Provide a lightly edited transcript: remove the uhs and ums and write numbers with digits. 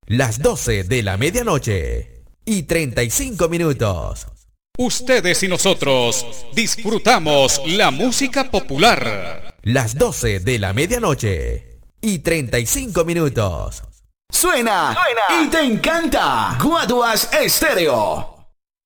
Las 12 de la medianoche y 35 minutos. Ustedes y nosotros disfrutamos la música popular. Las 12 de la medianoche y 35 minutos. Suena y te encanta. Guaduas Estéreo.